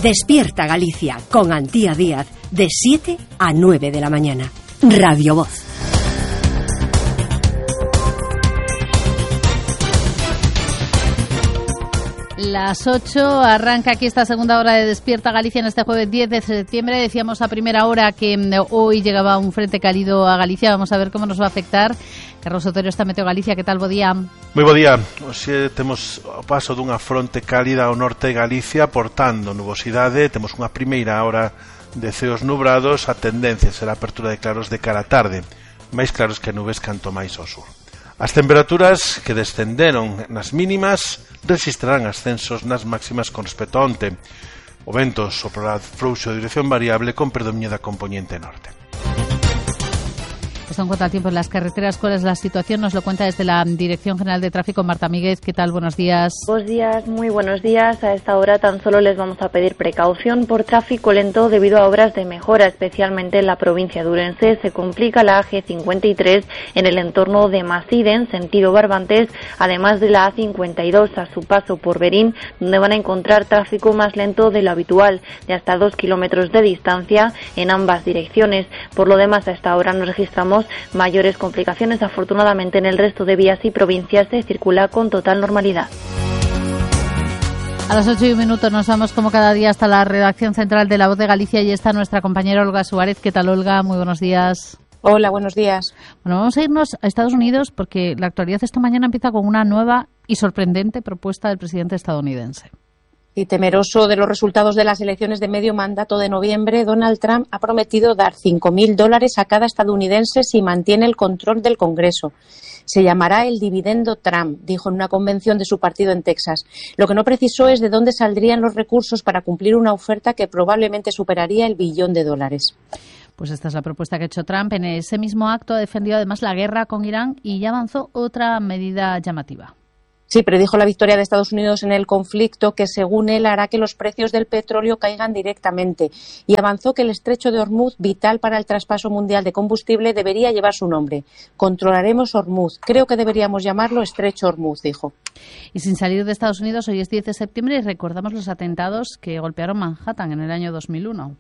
Despierta Galicia con Antía Díaz de 7 a 9 de la mañana. Radio Voz. Las 8 arranca aquí esta segunda hora de Despierta Galicia en este jueves 10 de septiembre. Decíamos a primera hora que hoy llegaba un frente cálido a Galicia. Vamos a ver cómo nos va a afectar. Carlos Otero está Meteo Galicia. Que tal, bo día? Moi bo día. Hoxe temos o paso dunha fronte cálida ao norte de Galicia portando nubosidade. Temos unha primeira hora de ceos nubrados. A tendencia será a apertura de claros de cara á tarde. Máis claros que nubes canto máis ao sur. As temperaturas que descenderon nas mínimas registrarán ascensos nas máximas con respecto a onte. O vento soprará frouxo de dirección variable con predominio da componente norte. Pues en cuanto al tiempo en las carreteras, ¿cuál es la situación? Nos lo cuenta desde la Dirección General de Tráfico Marta Míguez. ¿Qué tal? Buenos días. Buenos días, muy buenos días. A esta hora tan solo les vamos a pedir precaución por tráfico lento debido a obras de mejora, especialmente en la provincia de Ourense. Se complica la A-G53 en el entorno de Maside, en sentido Barbantes, además de la A-52 a su paso por Berín, donde van a encontrar tráfico más lento de lo habitual, de hasta 2 kilómetros de distancia en ambas direcciones. Por lo demás, a esta hora no registramos mayores complicaciones. Afortunadamente, en el resto de vías y provincias se circula con total normalidad. A las 8:01 nos vamos como cada día hasta la redacción central de La Voz de Galicia y está nuestra compañera Olga Suárez. ¿Qué tal, Olga? Muy buenos días. Hola, buenos días. Bueno, vamos a irnos a Estados Unidos porque la actualidad esta mañana empieza con una nueva y sorprendente propuesta del presidente estadounidense. Y temeroso de los resultados de las elecciones de medio mandato de noviembre, Donald Trump ha prometido dar $5.000 a cada estadounidense si mantiene el control del Congreso. Se llamará el dividendo Trump, dijo en una convención de su partido en Texas. Lo que no precisó es de dónde saldrían los recursos para cumplir una oferta que probablemente superaría el $1 billón. Pues esta es la propuesta que ha hecho Trump. En ese mismo acto ha defendido además la guerra con Irán y ya avanzó otra medida llamativa. Sí, predijo la victoria de Estados Unidos en el conflicto que, según él, hará que los precios del petróleo caigan directamente. Y avanzó que el estrecho de Hormuz, vital para el traspaso mundial de combustible, debería llevar su nombre. Controlaremos Hormuz. Creo que deberíamos llamarlo estrecho Hormuz, dijo. Y sin salir de Estados Unidos, hoy es 10 de septiembre y recordamos los atentados que golpearon Manhattan en el año 2001.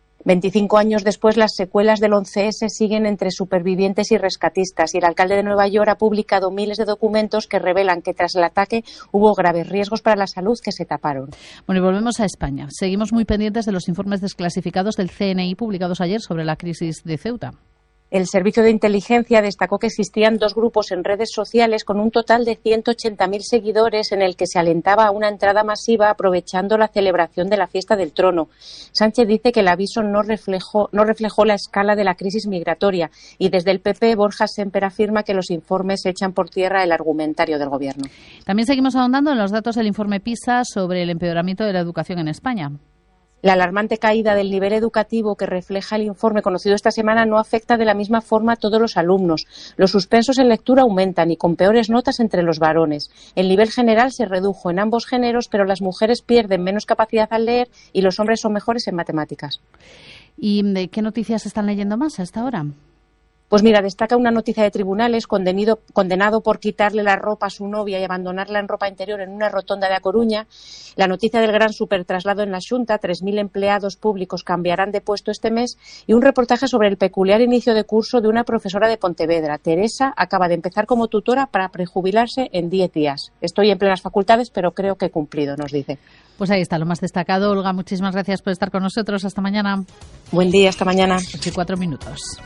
25 años después, las secuelas del 11S siguen entre supervivientes y rescatistas y el alcalde de Nueva York ha publicado miles de documentos que revelan que tras el ataque hubo graves riesgos para la salud que se taparon. Bueno, y volvemos a España. Seguimos muy pendientes de los informes desclasificados del CNI publicados ayer sobre la crisis de Ceuta. El Servicio de Inteligencia destacó que existían dos grupos en redes sociales con un total de 180.000 seguidores en el que se alentaba a una entrada masiva aprovechando la celebración de la fiesta del trono. Sánchez dice que el aviso no reflejó la escala de la crisis migratoria y desde el PP Borja Semper afirma que los informes echan por tierra el argumentario del Gobierno. También seguimos ahondando en los datos del informe PISA sobre el empeoramiento de la educación en España. La alarmante caída del nivel educativo que refleja el informe conocido esta semana no afecta de la misma forma a todos los alumnos. Los suspensos en lectura aumentan y con peores notas entre los varones. El nivel general se redujo en ambos géneros, pero las mujeres pierden menos capacidad al leer y los hombres son mejores en matemáticas. ¿Y de qué noticias están leyendo más a esta hora? Pues mira, destaca una noticia de tribunales, condenado por quitarle la ropa a su novia y abandonarla en ropa interior en una rotonda de A Coruña. La noticia del gran supertraslado en la Xunta, 3.000 empleados públicos cambiarán de puesto este mes, y un reportaje sobre el peculiar inicio de curso de una profesora de Pontevedra. Teresa acaba de empezar como tutora para prejubilarse en 10 días. Estoy en plenas facultades, pero creo que he cumplido, nos dice. Pues ahí está lo más destacado. Olga, muchísimas gracias por estar con nosotros. Hasta mañana. Buen día, hasta mañana. 8:04.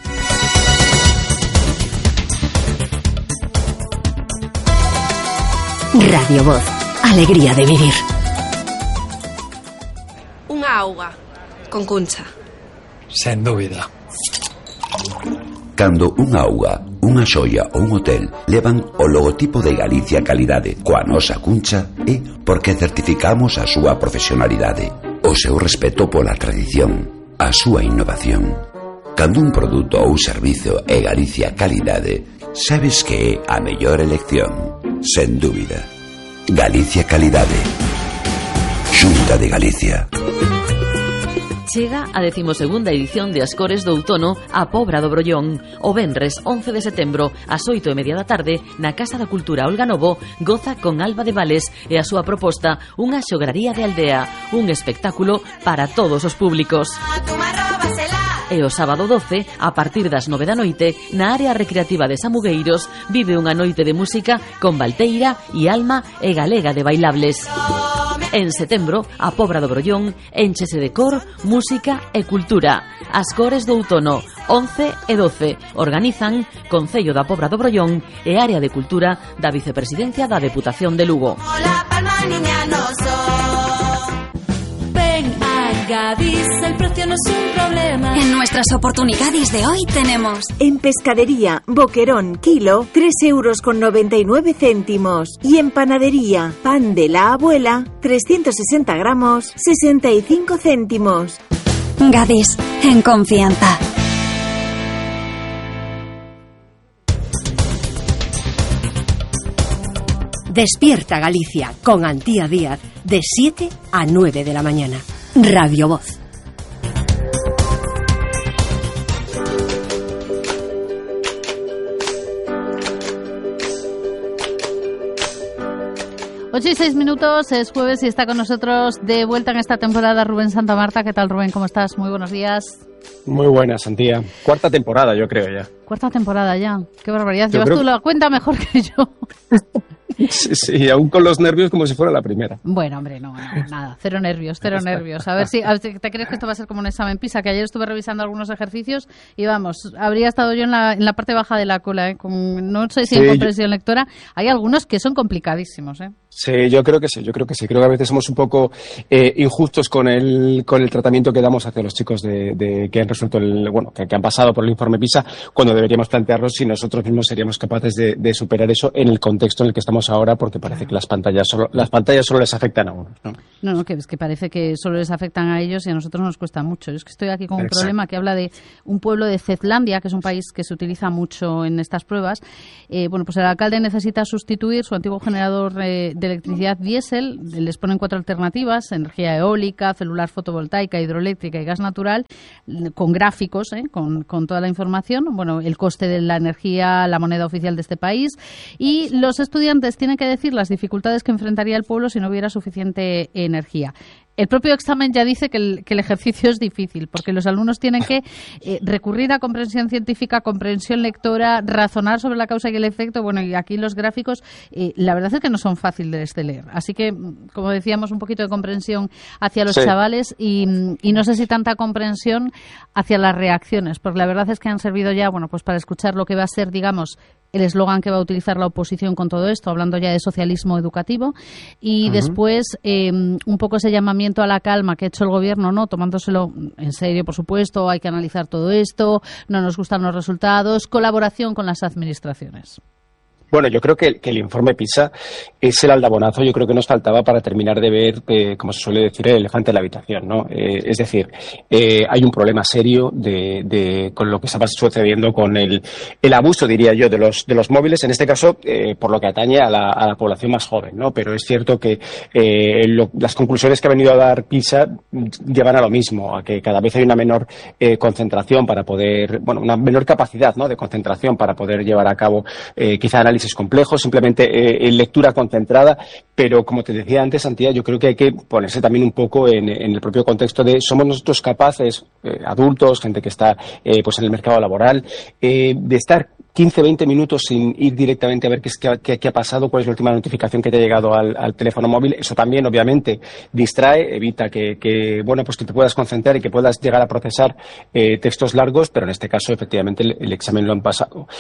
Radio Voz, alegría de vivir. Unha auga con Cuncha. Sen dúbida. Cando unha auga, unha xoia ou un hotel levan o logotipo de Galicia Calidade coa nosa Cuncha é porque certificamos a súa profesionalidade, o seu respeto pola tradición, a súa innovación. Cando un produto ou servizo é Galicia Calidade, sabes que é a mellor elección, sen dúbida. Galicia Calidade. Xunta de Galicia. Chega a 12ª edición de Ascores do Outono a Pobra do Brollón. O venres 11 de setembro ás 8:30 da tarde na Casa da Cultura Olga Novo goza con Alba de Vales e a súa proposta unha xograría de aldea, un espectáculo para todos os públicos. E o sábado 12, a partir das 9 da noite, na área recreativa de Samugueiros, vive unha noite de música con Valteira e Alma e Galega de Bailables. En setembro, a Pobra do Brollón énchese de cor, música e cultura. Ascores do Outono, 11 e 12, organizan Concello da Pobra do Brollón e Área de Cultura da Vicepresidencia da Deputación de Lugo. Gadis, el precio no es un problema. En nuestras oportunidades de hoy tenemos: en pescadería, boquerón, kilo, 3,99 €. Y en panadería, pan de la abuela, 360 gramos, 65 céntimos. Gadis, en confianza. Despierta Galicia con Antía Díaz de 7 a 9 de la mañana. Radio Voz. Ocho y 6 minutos, es jueves y está con nosotros de vuelta en esta temporada Rubén Santamarta. ¿Qué tal, Rubén? ¿Cómo estás? Muy buenos días. Muy buenas, Antía. Cuarta temporada, yo creo ya. Cuarta temporada ya. Qué barbaridad. Llevas tú la cuenta mejor que yo. Sí, aún con los nervios como si fuera la primera. Bueno, hombre, no, nada. Cero nervios. A ver si te crees que esto va a ser como un examen PISA, que ayer estuve revisando algunos ejercicios y vamos, habría estado yo en la parte baja de la cola, no sé si en comprensión lectora. Hay algunos que son complicadísimos, ¿eh? Sí, yo creo que sí. Creo que a veces somos un poco injustos con el tratamiento que damos hacia los chicos de que han resuelto que han pasado por el informe PISA, cuando deberíamos plantearnos si nosotros mismos seríamos capaces de superar eso en el contexto en el que estamos ahora, porque parece que las pantallas solo les afectan a unos, ¿no? No, que es que parece que solo les afectan a ellos y a nosotros nos cuesta mucho. Yo es que estoy aquí con un problema que habla de un pueblo de Zetlandia, que es un país que se utiliza mucho en estas pruebas. Pues el alcalde necesita sustituir su antiguo generador de electricidad diésel. Les ponen 4 alternativas: energía eólica, celular fotovoltaica, hidroeléctrica y gas natural, con gráficos, con toda la información. Bueno, el coste de la energía, la moneda oficial de este país, y los estudiantes tienen que decir las dificultades que enfrentaría el pueblo si no hubiera suficiente energía. El propio examen ya dice que el ejercicio es difícil, porque los alumnos tienen que recurrir a comprensión científica, comprensión lectora, razonar sobre la causa y el efecto. Bueno, y aquí los gráficos, la verdad es que no son fáciles de leer. Así que, como decíamos, un poquito de comprensión hacia los chavales y no sé si tanta comprensión hacia las reacciones, porque la verdad es que han servido ya, pues para escuchar lo que va a ser, digamos, el eslogan que va a utilizar la oposición con todo esto, hablando ya de socialismo educativo, y después un poco ese llamamiento a la calma que ha hecho el gobierno, ¿no? Tomándoselo en serio, por supuesto, hay que analizar todo esto, no nos gustan los resultados, colaboración con las administraciones. Bueno, yo creo que el informe PISA es el aldabonazo, yo creo que nos faltaba para terminar de ver, como se suele decir, el elefante en la habitación, ¿no? Es decir, hay un problema serio con lo que estaba sucediendo con el abuso, diría yo, de los móviles, en este caso, por lo que atañe a la población más joven, ¿no? Pero es cierto que las conclusiones que ha venido a dar PISA llevan a lo mismo, a que cada vez hay una menor concentración para poder, una menor capacidad, ¿no?, de concentración para poder llevar a cabo quizá análisis complejos, simplemente lectura concentrada, pero como te decía antes, Antía, yo creo que hay que ponerse también un poco en el propio contexto de somos nosotros capaces, adultos, gente que está en el mercado laboral, de estar 15-20 minutos sin ir directamente a ver qué ha pasado, cuál es la última notificación que te ha llegado al teléfono móvil. Eso también, obviamente, distrae, evita que te puedas concentrar y que puedas llegar a procesar textos largos, pero en este caso, efectivamente, el examen lo han pasado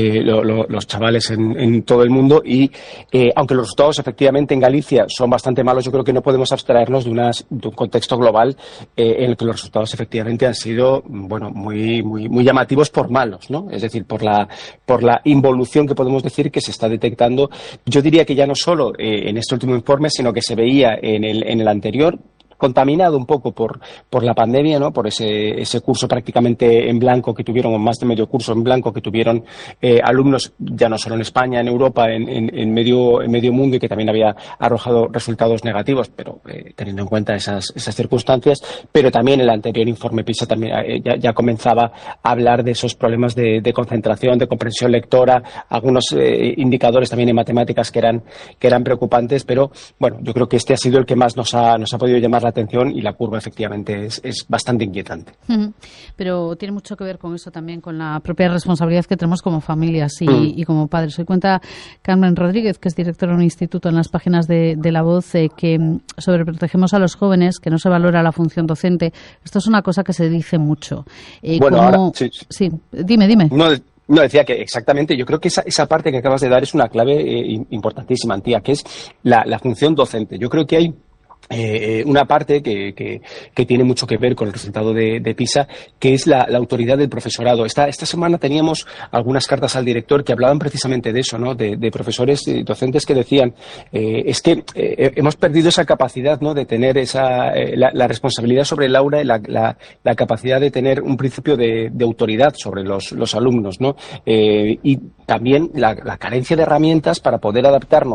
los chavales en todo el mundo y, aunque los resultados, efectivamente, en Galicia son bastante malos, yo creo que no podemos abstraernos de un contexto global en el que los resultados, efectivamente, han sido, muy, muy, muy llamativos por malos, ¿no? Es decir, por la involución que podemos decir que se está detectando. Yo diría que ya no solo en este último informe, sino que se veía en el anterior, contaminado un poco por la pandemia, ¿no? Por ese curso prácticamente en blanco que tuvieron, o más de medio curso en blanco que tuvieron alumnos, ya no solo en España, en Europa, en medio mundo, y que también había arrojado resultados negativos, pero teniendo en cuenta esas circunstancias. Pero también el anterior informe PISA también ya comenzaba a hablar de esos problemas de concentración, de comprensión lectora, algunos indicadores también en matemáticas que eran preocupantes, pero bueno, yo creo que este ha sido el que más nos ha podido llamar la atención, y la curva efectivamente es bastante inquietante. Pero tiene mucho que ver con eso también, con la propia responsabilidad que tenemos como familias y como padres. Hoy cuenta Carmen Rodríguez, que es directora de un instituto, en las páginas de La Voz, que sobreprotegemos a los jóvenes, que no se valora la función docente. Esto es una cosa que se dice mucho. Bueno, ahora sí, dime. No, decía que exactamente, yo creo que esa parte que acabas de dar es una clave importantísima, Antía, que es la función docente. Yo creo que hay una parte que tiene mucho que ver con el resultado de PISA, que es la autoridad del profesorado. Esta semana teníamos algunas cartas al director que hablaban precisamente de eso, ¿no? De profesores y docentes que decían es que hemos perdido esa capacidad, ¿no? De tener la responsabilidad sobre el aula y la capacidad de tener un principio de autoridad sobre los alumnos, ¿no? Y también la carencia de herramientas para poder adaptar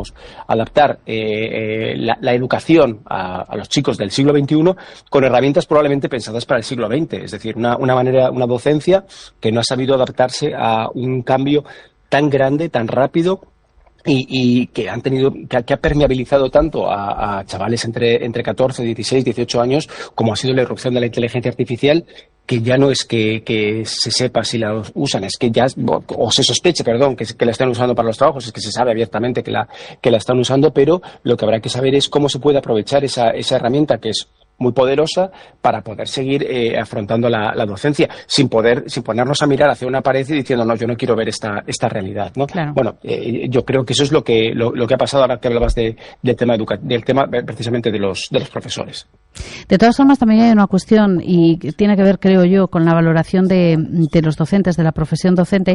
la educación a los chicos del siglo XXI con herramientas probablemente pensadas para el siglo XX. Es decir, una docencia que no ha sabido adaptarse a un cambio tan grande, tan rápido, y que ha permeabilizado tanto a chavales entre 14, 16, 18 años, como ha sido la irrupción de la inteligencia artificial, que ya no es que se sepa si la usan, es que ya, o se sospeche, perdón, que la están usando para los trabajos, es que se sabe abiertamente que la están usando, pero lo que habrá que saber es cómo se puede aprovechar esa herramienta, que es muy poderosa, para poder seguir afrontando la docencia, sin ponernos a mirar hacia una pared y diciendo, no, yo no quiero ver esta realidad, ¿no? Claro. Bueno, yo creo que eso es lo que ha pasado ahora que hablabas del tema precisamente de los profesores. De todas formas, también hay una cuestión, y tiene que ver, creo yo, con la valoración de los docentes, de la profesión docente,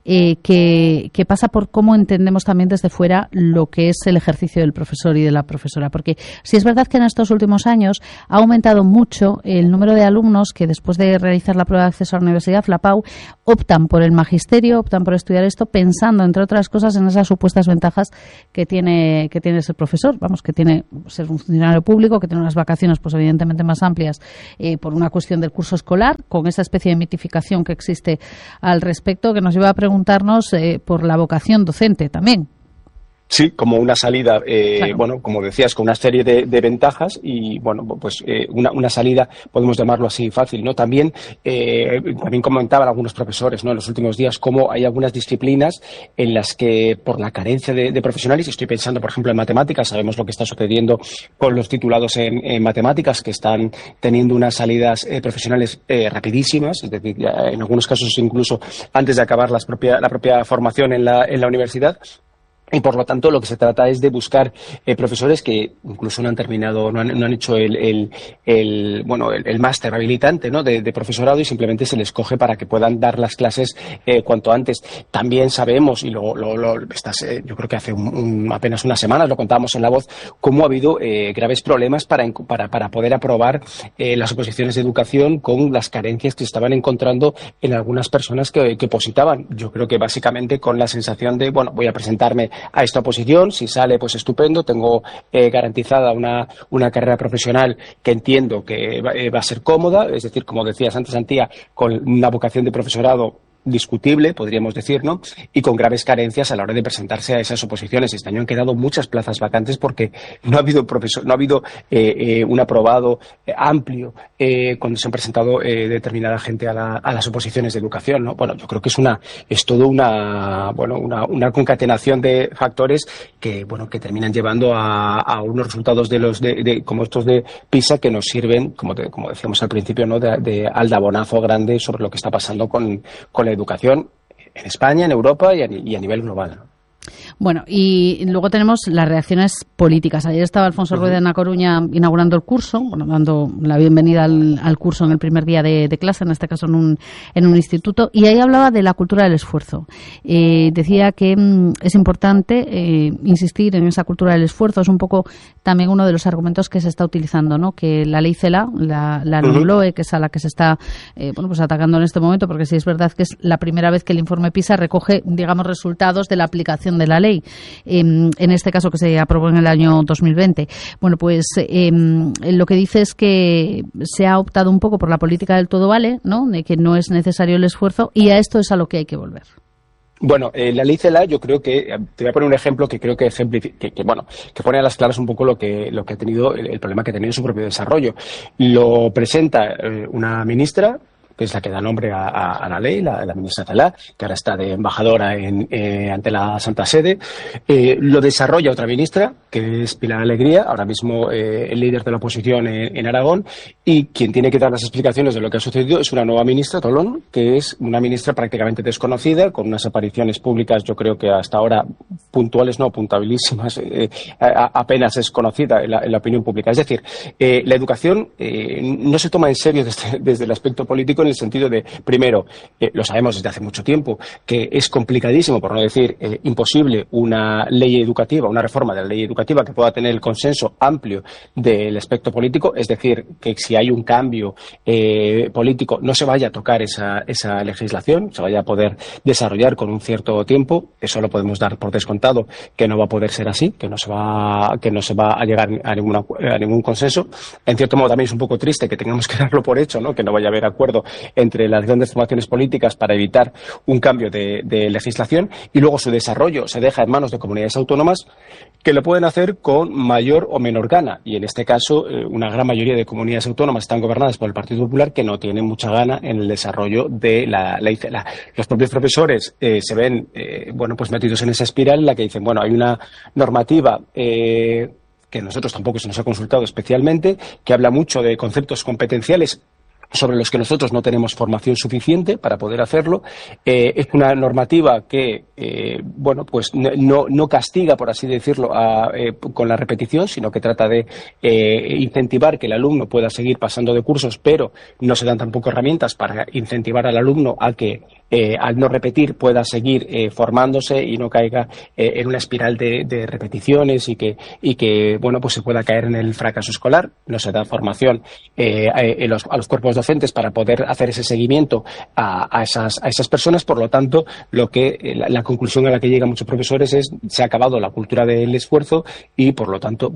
que pasa por cómo entendemos también desde fuera lo que es el ejercicio del profesor y de la profesora. Porque sí es verdad que en estos últimos años ha aumentado mucho el número de alumnos que, después de realizar la prueba de acceso a la universidad, la PAU, optan por el magisterio, optan por estudiar esto, pensando, entre otras cosas, en esas supuestas ventajas que tiene ser profesor. Vamos, que tiene ser un funcionario público, que tiene unas vacaciones pues evidentemente más amplias por una cuestión del curso escolar, con esa especie de mitificación que existe al respecto, que nos lleva a preguntarnos por la vocación docente también. Sí, como una salida, claro. Bueno, como decías, con una serie de ventajas y, bueno, pues una salida, podemos llamarlo así, fácil, ¿no? También comentaban algunos profesores, ¿no? En los últimos días, cómo hay algunas disciplinas en las que, por la carencia de profesionales, y estoy pensando, por ejemplo, en matemáticas, sabemos lo que está sucediendo con los titulados en matemáticas, que están teniendo unas salidas profesionales rapidísimas, es decir, en algunos casos incluso antes de acabar la propia formación en la universidad. Y por lo tanto lo que se trata es de buscar profesores que incluso no han terminado, no han hecho el máster habilitante, ¿no? de profesorado, y simplemente se les coge para que puedan dar las clases cuanto antes. También sabemos, y yo creo que hace apenas unas semanas lo contábamos en La Voz, cómo ha habido graves problemas para poder aprobar las oposiciones de educación, con las carencias que estaban encontrando en algunas personas que opositaban. Yo creo que básicamente con la sensación de, bueno, voy a presentarme a esta oposición, si sale pues estupendo, tengo garantizada una carrera profesional que entiendo que va a ser cómoda, es decir, como decías antes, Antía, con una vocación de profesorado discutible, podríamos decir, ¿no? Y con graves carencias a la hora de presentarse a esas oposiciones. Este año han quedado muchas plazas vacantes porque no ha habido un aprobado amplio cuando se han presentado determinada gente a las oposiciones de educación, ¿no? Bueno, yo creo que es todo una concatenación de factores que terminan llevando a unos resultados como estos de PISA, que nos sirven, como decíamos al principio, ¿no? de aldabonazo grande sobre lo que está pasando con la educación en España, en Europa y a nivel global. Bueno, y luego tenemos las reacciones políticas. Ayer estaba Alfonso Rueda en A Coruña inaugurando el curso, dando la bienvenida al curso en el primer día de clase, en este caso en un instituto, y ahí hablaba de la cultura del esfuerzo. Decía que es importante insistir en esa cultura del esfuerzo. Es un poco también uno de los argumentos que se está utilizando, ¿no? Que la ley CELA, la LOMLOE, que es a la que se está pues atacando en este momento, porque sí es verdad que es la primera vez que el informe PISA recoge, digamos, resultados de la aplicación de la ley, en este caso que se aprobó en el año 2020. Bueno, pues lo que dice es que se ha optado un poco por la política del todo vale, ¿no? De que no es necesario el esfuerzo, y a esto es a lo que hay que volver. Bueno, la ley CELA, yo creo que, te voy a poner un ejemplo que creo que pone a las claras un poco lo que ha tenido, el problema que ha tenido en su propio desarrollo. Lo presenta una ministra, que es la que da nombre a la ley, la ministra Celaá, que ahora está de embajadora ante la Santa Sede. Lo desarrolla otra ministra, que es Pilar Alegría, ahora mismo el líder de la oposición en Aragón, y quien tiene que dar las explicaciones de lo que ha sucedido es una nueva ministra, Tolón, que es una ministra prácticamente desconocida, con unas apariciones públicas, yo creo que hasta ahora puntuales, no puntualísimas, apenas es conocida en la opinión pública. Es decir, la educación no se toma en serio desde el aspecto político, en el sentido de, primero, lo sabemos desde hace mucho tiempo, que es complicadísimo, por no decir imposible, una ley educativa, una reforma de la ley educativa que pueda tener el consenso amplio del aspecto político, es decir, que si hay un cambio político no se vaya a tocar esa legislación, se vaya a poder desarrollar con un cierto tiempo. Eso lo podemos dar por descontado, que no va a poder ser así, que no se va a llegar a ningún consenso. En cierto modo también es un poco triste que tengamos que darlo por hecho, ¿no? Que no vaya a haber acuerdo entre las grandes formaciones políticas para evitar un cambio de legislación, y luego su desarrollo se deja en manos de comunidades autónomas que lo pueden hacer con mayor o menor gana, y en este caso una gran mayoría de comunidades autónomas están gobernadas por el Partido Popular, que no tienen mucha gana en el desarrollo de la ley CELA. Los propios profesores se ven pues metidos en esa espiral en la que dicen, bueno, hay una normativa que a nosotros tampoco se nos ha consultado especialmente, que habla mucho de conceptos competenciales sobre los que nosotros no tenemos formación suficiente para poder hacerlo. Es una normativa que pues no castiga, por así decirlo, con la repetición, sino que trata de incentivar que el alumno pueda seguir pasando de cursos, pero no se dan tampoco herramientas para incentivar al alumno a que al no repetir pueda seguir formándose y no caiga en una espiral de repeticiones y que pues se pueda caer en el fracaso escolar. No se da formación a los cuerpos docentes para poder hacer ese seguimiento a esas personas. Por lo tanto, la conclusión a la que llegan muchos profesores es: se ha acabado la cultura del esfuerzo, y por lo tanto,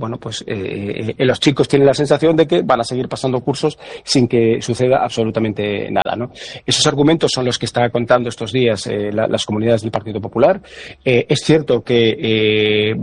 los chicos tienen la sensación de que van a seguir pasando cursos sin que suceda absolutamente nada, ¿no? Esos argumentos son los que está contando estos días las comunidades del Partido Popular. Es cierto que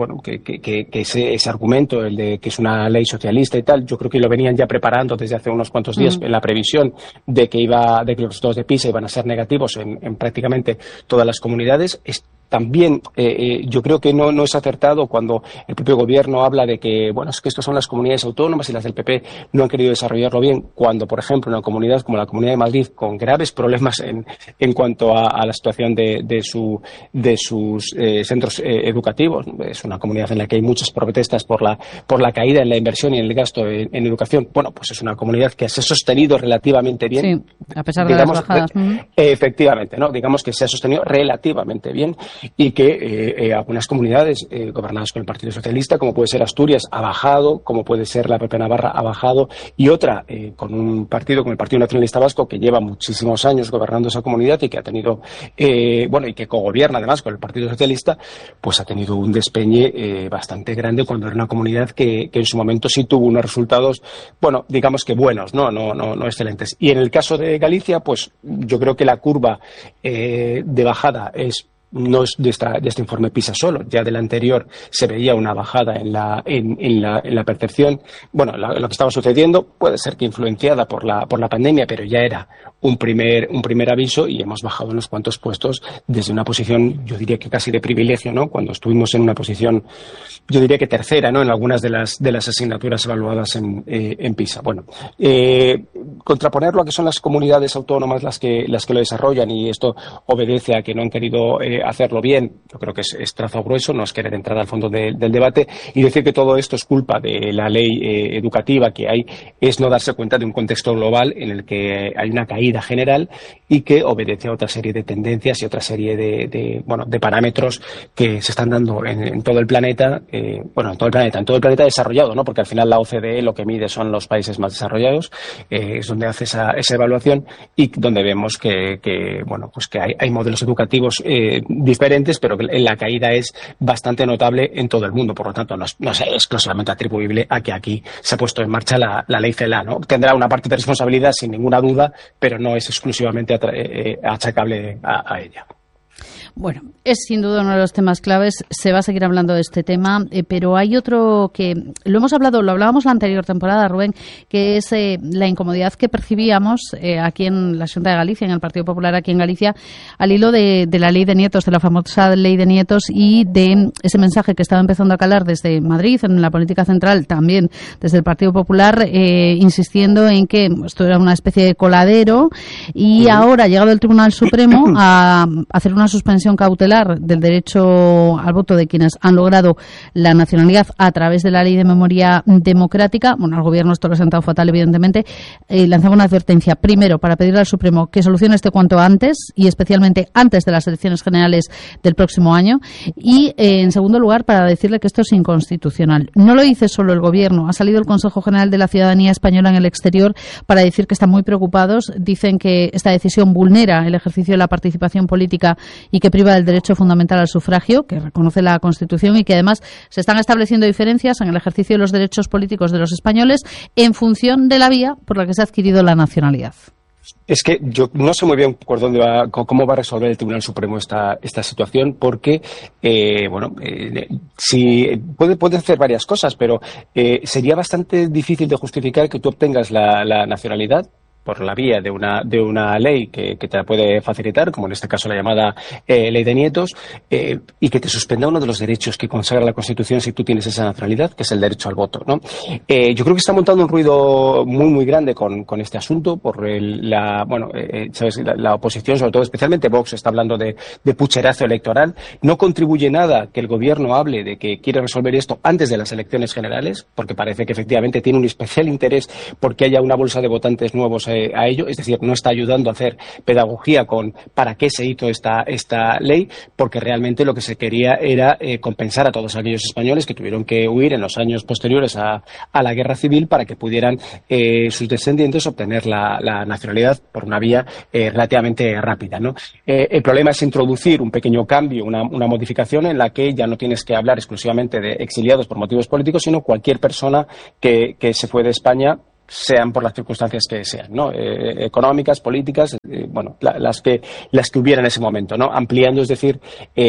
ese argumento, el de que es una ley socialista y tal, yo creo que lo venían ya preparando desde hace unos cuantos días, en la previsión de que los resultados de PISA iban a ser negativos en prácticamente todas las comunidades. También yo creo que no es acertado cuando el propio gobierno habla de que, es que estas son las comunidades autónomas y las del PP no han querido desarrollarlo bien, cuando, por ejemplo, una comunidad como la Comunidad de Madrid, con graves problemas en cuanto a la situación de sus centros educativos, es una comunidad en la que hay muchas protestas por la caída en la inversión y en el gasto en educación. Pues es una comunidad que se ha sostenido relativamente bien. Sí, a pesar de las bajadas. Efectivamente, ¿no? Digamos que se ha sostenido relativamente bien, y que algunas comunidades gobernadas por el Partido Socialista, como puede ser Asturias, ha bajado, como puede ser la propia Navarra, ha bajado, y otra con un partido como el Partido Nacionalista Vasco, que lleva muchísimos años gobernando esa comunidad y que ha tenido y que cogobierna además con el Partido Socialista, pues ha tenido un despeñe bastante grande, cuando era una comunidad que en su momento sí tuvo unos resultados, digamos que buenos, no excelentes. Y en el caso de Galicia, pues yo creo que la curva de bajada no es de este informe PISA solo, ya del anterior se veía una bajada en la percepción. Lo que estaba sucediendo puede ser que influenciada por la pandemia, pero ya era un primer aviso, y hemos bajado unos cuantos puestos desde una posición, yo diría que casi de privilegio, ¿no? Cuando estuvimos en una posición, yo diría que tercera, ¿no? En algunas de las asignaturas evaluadas en PISA. Contraponerlo a que son las comunidades autónomas las que lo desarrollan, y esto obedece a que no han querido hacerlo bien, yo creo que es trazo grueso, no es querer entrar al fondo del debate y decir que todo esto es culpa de la ley educativa que hay, es no darse cuenta de un contexto global en el que hay una caída general y que obedece a otra serie de tendencias y otra serie de parámetros que se están dando en todo el planeta, en todo el planeta desarrollado, ¿no? Porque al final la OCDE lo que mide son los países más desarrollados, es donde hace esa evaluación y donde vemos que hay modelos educativos diferentes, pero que la caída es bastante notable en todo el mundo. Por lo tanto, no es exclusivamente atribuible a que aquí se ha puesto en marcha la ley CELA, ¿no? Tendrá una parte de responsabilidad sin ninguna duda, pero no es exclusivamente achacable a ella. Bueno, es sin duda uno de los temas claves. Se va a seguir hablando de este tema, pero hay otro que lo hablábamos la anterior temporada, Rubén, que es la incomodidad que percibíamos aquí en la Xunta de Galicia, en el Partido Popular aquí en Galicia, al hilo de la ley de nietos, de la famosa ley de nietos y de ese mensaje que estaba empezando a calar desde Madrid, en la política central, también desde el Partido Popular, insistiendo en que esto era una especie de coladero y ahora ha llegado el Tribunal Supremo a hacer una suspensión cautelar del derecho al voto de quienes han logrado la nacionalidad a través de la ley de memoria democrática. Bueno, al gobierno esto lo ha sentado fatal, evidentemente. Lanzaba una advertencia, primero, para pedirle al Supremo que solucione esto cuanto antes y especialmente antes de las elecciones generales del próximo año y, en segundo lugar, para decirle que esto es inconstitucional. No lo dice solo el gobierno, ha salido el Consejo General de la Ciudadanía Española en el exterior para decir que están muy preocupados. Dicen que esta decisión vulnera el ejercicio de la participación política y que priva del derecho fundamental al sufragio, que reconoce la Constitución, y que además se están estableciendo diferencias en el ejercicio de los derechos políticos de los españoles en función de la vía por la que se ha adquirido la nacionalidad. Es que yo no sé muy bien por dónde cómo va a resolver el Tribunal Supremo esta situación, porque puede hacer varias cosas, pero sería bastante difícil de justificar que tú obtengas la nacionalidad por la vía de una ley que te la puede facilitar, como en este caso la llamada ley de nietos, y que te suspenda uno de los derechos que consagra la Constitución si tú tienes esa nacionalidad, que es el derecho al voto, ¿no? Yo creo que está montando un ruido muy grande con este asunto por la oposición, sobre todo especialmente Vox, está hablando de pucherazo electoral. No contribuye nada que el gobierno hable de que quiere resolver esto antes de las elecciones generales, porque parece que efectivamente tiene un especial interés porque haya una bolsa de votantes nuevos a ello, es decir, no está ayudando a hacer pedagogía con para qué se hizo esta ley, porque realmente lo que se quería era compensar a todos aquellos españoles que tuvieron que huir en los años posteriores a la guerra civil para que pudieran sus descendientes obtener la nacionalidad por una vía relativamente rápida, ¿no? El problema es introducir un pequeño cambio, una modificación en la que ya no tienes que hablar exclusivamente de exiliados por motivos políticos, sino cualquier persona que se fue de España, sean por las circunstancias que sean, ¿no? Económicas, políticas, las que hubiera en ese momento, ¿no? Ampliando, es decir,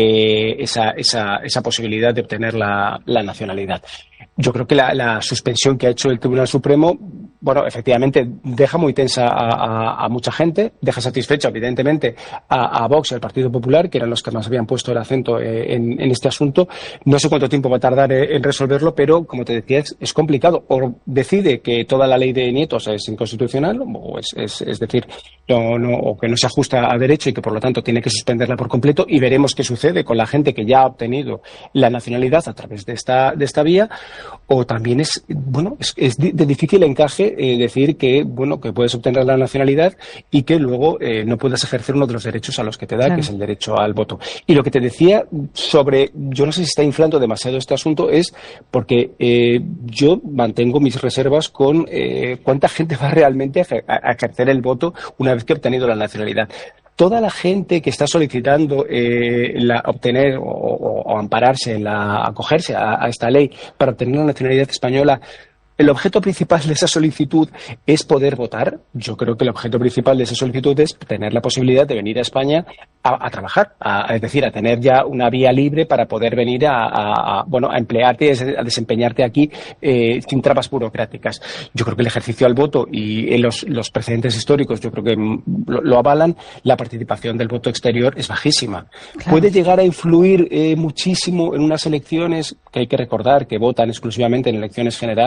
esa posibilidad de obtener la nacionalidad. Yo creo que la suspensión que ha hecho el Tribunal Supremo, efectivamente deja muy tensa a mucha gente, deja satisfecho, evidentemente, a Vox y al Partido Popular, que eran los que más habían puesto el acento en este asunto. No sé cuánto tiempo va a tardar en resolverlo, pero, como te decía, es complicado. O decide que toda la ley de nietos es inconstitucional, o es decir, o que no se ajusta a derecho y que, por lo tanto, tiene que suspenderla por completo, y veremos qué sucede con la gente que ya ha obtenido la nacionalidad a través de esta vía. O también es de difícil encaje decir que puedes obtener la nacionalidad y que luego no puedas ejercer uno de los derechos a los que te da, claro, que es el derecho al voto. Y lo que te decía yo no sé si está inflando demasiado este asunto, es porque yo mantengo mis reservas con cuánta gente va realmente a ejercer el voto una vez que ha obtenido la nacionalidad. Toda la gente que está solicitando obtener o ampararse acogerse a esta ley para obtener la nacionalidad española, ¿el objeto principal de esa solicitud es poder votar? Yo creo que el objeto principal de esa solicitud es tener la posibilidad de venir a España a trabajar, es decir, a tener ya una vía libre para poder venir a emplearte, a desempeñarte aquí sin trabas burocráticas. Yo creo que el ejercicio al voto y los precedentes históricos, yo creo que lo avalan. La participación del voto exterior es bajísima. Claro. Puede llegar a influir muchísimo en unas elecciones que hay que recordar que votan exclusivamente en elecciones generales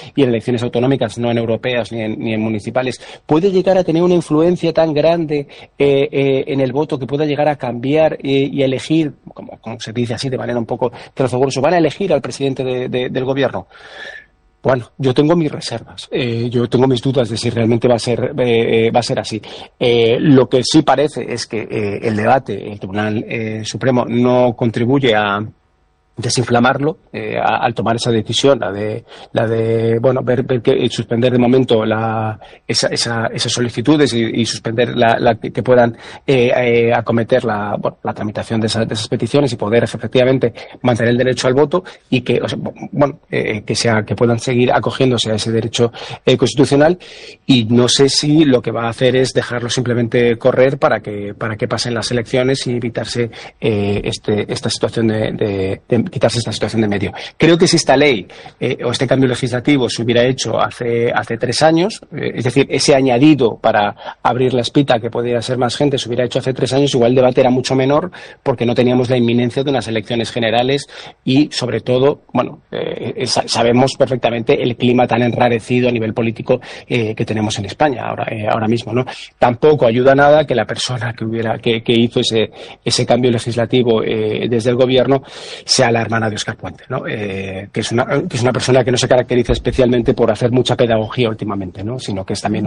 y en elecciones autonómicas, no en europeas ni en municipales, puede llegar a tener una influencia tan grande en el voto que pueda llegar a cambiar y elegir, como se dice así de manera un poco trazo-grueso, van a elegir al presidente del gobierno. Bueno, yo tengo mis reservas, yo tengo mis dudas de si realmente va a ser así. Lo que sí parece es que el debate, el Tribunal Supremo no contribuye a desinflamarlo al tomar esa decisión, la de bueno, ver que suspender de momento esas solicitudes y suspender que puedan acometer la tramitación de esas peticiones y poder efectivamente mantener el derecho al voto y que que puedan seguir acogiéndose a ese derecho constitucional. Y no sé si lo que va a hacer es dejarlo simplemente correr para que pasen las elecciones y evitarse esta situación quitarse esta situación de medio. Creo que si esta ley o este cambio legislativo se hubiera hecho hace 3 años, es decir, ese añadido para abrir la espita que podía ser más gente se hubiera hecho hace 3 años, igual el debate era mucho menor porque no teníamos la inminencia de unas elecciones generales y, sobre todo, sabemos perfectamente el clima tan enrarecido a nivel político que tenemos en España ahora mismo, ¿no? Tampoco ayuda nada que la persona que hizo ese cambio legislativo desde el gobierno sea la hermana de Óscar Puente, ¿no? Que es una persona que no se caracteriza especialmente por hacer mucha pedagogía últimamente, ¿no? Sino que es también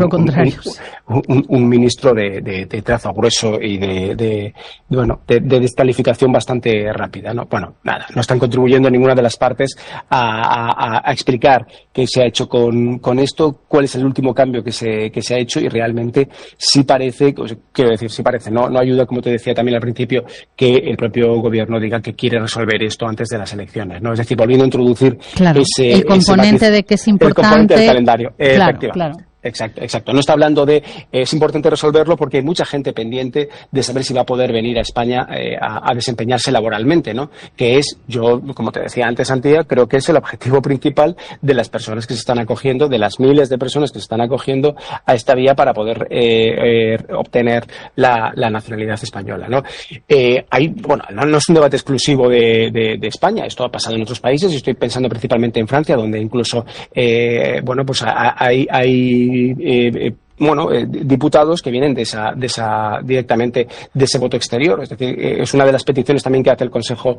un ministro de trazo grueso y de descalificación bastante rápida, ¿no? Bueno, nada, no están contribuyendo ninguna de las partes a explicar qué se ha hecho con esto, cuál es el último cambio que se ha hecho, y realmente sí parece, no ayuda, como te decía también al principio, que el propio gobierno diga que quiere resolver esto antes de las elecciones, ¿no? Es decir, volviendo a introducir el componente de que es importante, el componente del calendario, efectivamente. Claro. Exacto. No está hablando es importante resolverlo porque hay mucha gente pendiente de saber si va a poder venir a España a desempeñarse laboralmente, ¿no? Que es, yo, como te decía antes, Antía, creo que es el objetivo principal de las personas que se están acogiendo, de las miles de personas que se están acogiendo a esta vía para poder obtener la nacionalidad española, ¿no? No es un debate exclusivo de España, esto ha pasado en otros países y estoy pensando principalmente en Francia, donde incluso, hay diputados que vienen directamente de ese voto exterior. Es decir, es una de las peticiones también que hace el Consejo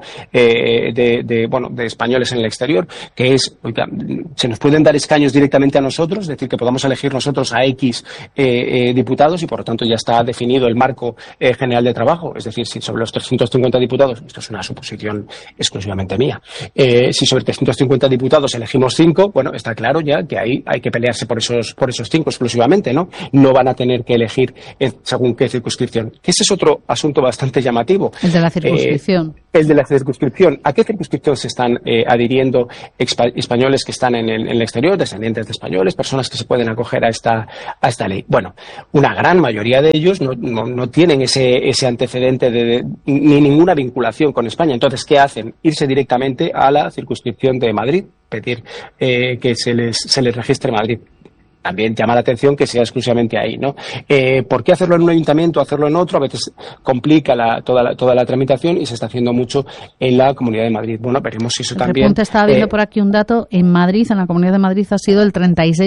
de españoles en el exterior, que es, oiga, se nos pueden dar escaños directamente a nosotros, es decir, que podamos elegir nosotros a X diputados, y por lo tanto ya está definido el marco general de trabajo. Es decir, si sobre los 350 diputados, esto es una suposición exclusivamente mía, si sobre 350 diputados elegimos 5, bueno, está claro ya que ahí hay que pelearse por esos 5 exclusivamente, ¿no? No van a tener que elegir según qué circunscripción. Ese es otro asunto bastante llamativo. El de la circunscripción. ¿A qué circunscripción se están adhiriendo españoles que están en el exterior, descendientes de españoles, personas que se pueden acoger a esta ley? Bueno, una gran mayoría de ellos no tienen ese antecedente ni ninguna vinculación con España. Entonces, ¿qué hacen? Irse directamente a la circunscripción de Madrid, pedir que se les registre Madrid. También llama la atención que sea exclusivamente ahí, ¿no? ¿Por qué hacerlo en un ayuntamiento, hacerlo en otro? A veces complica toda la tramitación, y se está haciendo mucho en la Comunidad de Madrid. Bueno, veremos si eso también... Repunte, estaba viendo por aquí un dato, en Madrid, en la Comunidad de Madrid, ha sido el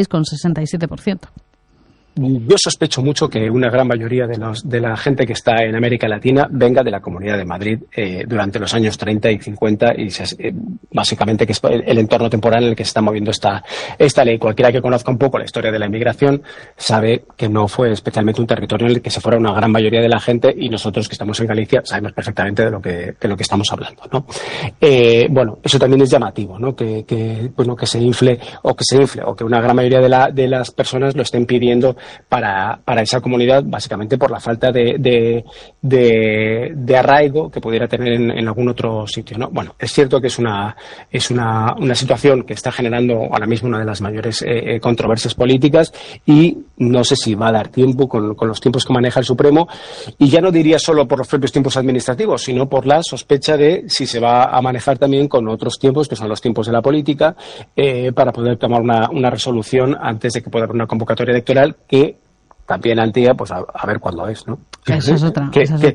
36,67%. Yo sospecho mucho que una gran mayoría de la gente que está en América Latina venga de la Comunidad de Madrid durante los años 30 y 50, y básicamente que es el entorno temporal en el que se está moviendo esta ley. Cualquiera que conozca un poco la historia de la inmigración sabe que no fue especialmente un territorio en el que se fuera una gran mayoría de la gente, y nosotros que estamos en Galicia sabemos perfectamente de lo que estamos hablando, ¿no? Eso también es llamativo, ¿no? Que se infle o que una gran mayoría de las personas lo estén pidiendo para esa comunidad, básicamente por la falta de arraigo que pudiera tener en algún otro sitio, ¿no? Bueno, es cierto que es una situación que está generando ahora mismo una de las mayores controversias políticas, y no sé si va a dar tiempo con los tiempos que maneja el Supremo, y ya no diría solo por los propios tiempos administrativos, sino por la sospecha de si se va a manejar también con otros tiempos, que son los tiempos de la política, para poder tomar una resolución antes de que pueda haber una convocatoria electoral, que también, Antía, pues a ver cuándo es, ¿no? Esa es otra.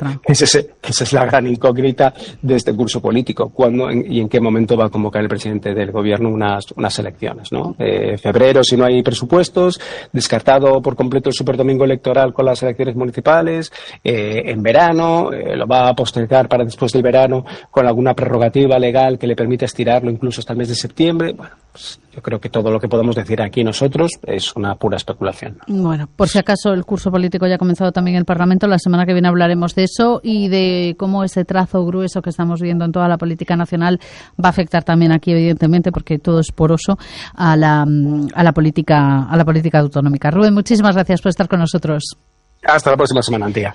Esa es la gran incógnita de este curso político. ¿Cuándo y en qué momento va a convocar el presidente del gobierno unas elecciones, ¿no? Febrero, si no hay presupuestos, descartado por completo el superdomingo electoral con las elecciones municipales, en verano, lo va a postergar para después del verano con alguna prerrogativa legal que le permita estirarlo incluso hasta el mes de septiembre. Bueno, pues yo creo que todo lo que podemos decir aquí nosotros es una pura especulación. Bueno, por si acaso el curso político ya ha comenzado también en el Parlamento. La semana que viene hablaremos de eso y de cómo ese trazo grueso que estamos viendo en toda la política nacional va a afectar también aquí, evidentemente, porque todo es poroso a la política autonómica. Rubén, muchísimas gracias por estar con nosotros. Hasta la próxima semana, Antía.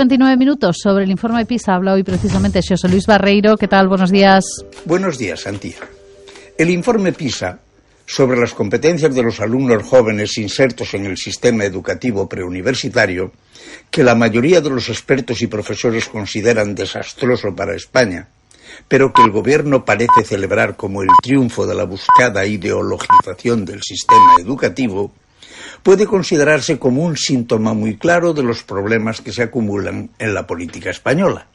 8:29 sobre el informe PISA. Habla hoy precisamente Xosé Luis Barreiro. ¿Qué tal? Buenos días. Buenos días, Antía. El informe PISA sobre las competencias de los alumnos jóvenes insertos en el sistema educativo preuniversitario, que la mayoría de los expertos y profesores consideran desastroso para España, pero que el Gobierno parece celebrar como el triunfo de la buscada ideologización del sistema educativo, puede considerarse como un síntoma muy claro de los problemas que se acumulan en la política española,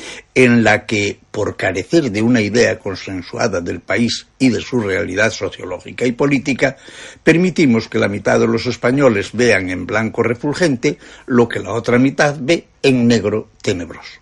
en la que, por carecer de una idea consensuada del país y de su realidad sociológica y política, permitimos que la mitad de los españoles vean en blanco refulgente lo que la otra mitad ve en negro tenebroso.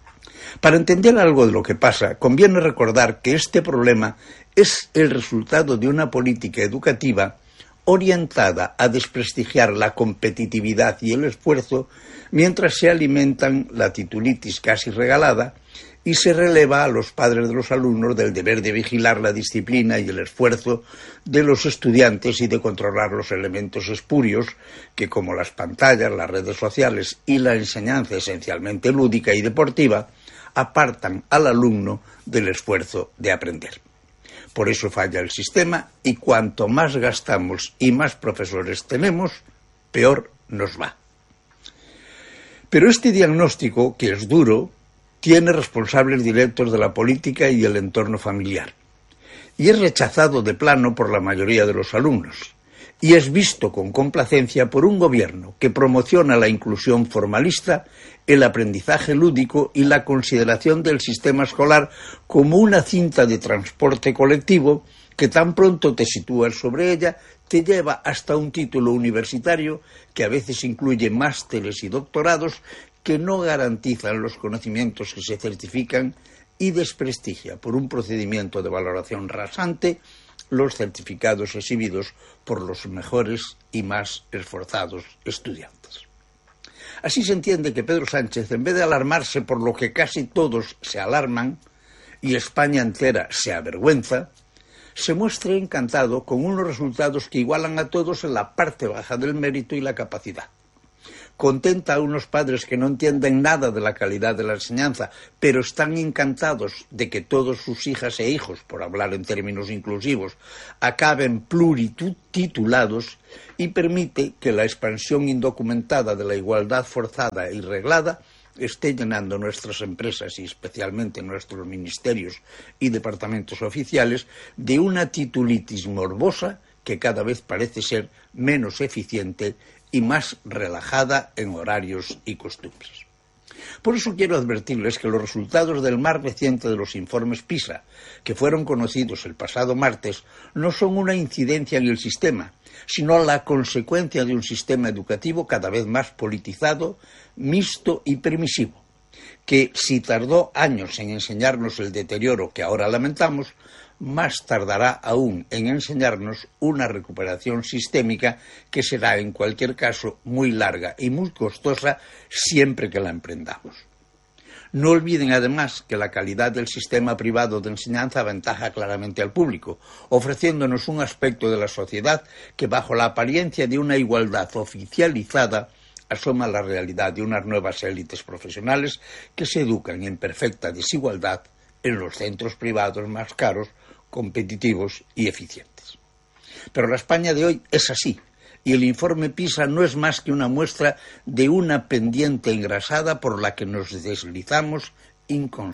Para entender algo de lo que pasa, conviene recordar que este problema es el resultado de una política educativa orientada a desprestigiar la competitividad y el esfuerzo, mientras se alimentan la titulitis casi regalada y se releva a los padres de los alumnos del deber de vigilar la disciplina y el esfuerzo de los estudiantes y de controlar los elementos espurios que, como las pantallas, las redes sociales y la enseñanza esencialmente lúdica y deportiva, apartan al alumno del esfuerzo de aprender. Por eso falla el sistema y cuanto más gastamos y más profesores tenemos, peor nos va. Pero este diagnóstico, que es duro, tiene responsables directos de la política y el entorno familiar. Y es rechazado de plano por la mayoría de los alumnos. Y es visto con complacencia por un gobierno que promociona la inclusión formalista, el aprendizaje lúdico y la consideración del sistema escolar como una cinta de transporte colectivo que tan pronto te sitúas sobre ella, te lleva hasta un título universitario que a veces incluye másteres y doctorados que no garantizan los conocimientos que se certifican y desprestigia por un procedimiento de valoración rasante los certificados exhibidos por los mejores y más esforzados estudiantes. Así se entiende que Pedro Sánchez, en vez de alarmarse por lo que casi todos se alarman y España entera se avergüenza, se muestre encantado con unos resultados que igualan a todos en la parte baja del mérito y la capacidad. Contenta a unos padres que no entienden nada de la calidad de la enseñanza, pero están encantados de que todos sus hijas e hijos, por hablar en términos inclusivos, acaben plurititulados, y permite que la expansión indocumentada de la igualdad forzada y reglada esté llenando nuestras empresas y especialmente nuestros ministerios y departamentos oficiales de una titulitis morbosa que cada vez parece ser menos eficiente y más relajada en horarios y costumbres. Por eso quiero advertirles que los resultados del más reciente de los informes PISA, que fueron conocidos el pasado martes, no son una incidencia en el sistema, sino la consecuencia de un sistema educativo cada vez más politizado, mixto y permisivo, que si tardó años en enseñarnos el deterioro que ahora lamentamos, más tardará aún en enseñarnos una recuperación sistémica que será en cualquier caso muy larga y muy costosa siempre que la emprendamos. No olviden además que la calidad del sistema privado de enseñanza aventaja claramente al público, ofreciéndonos un aspecto de la sociedad que bajo la apariencia de una igualdad oficializada asoma la realidad de unas nuevas élites profesionales que se educan en perfecta desigualdad en los centros privados más caros, competitivos y eficientes. Pero la España de hoy es así, y el informe PISA no es más que una muestra de una pendiente engrasada por la que nos deslizamos inconscientemente.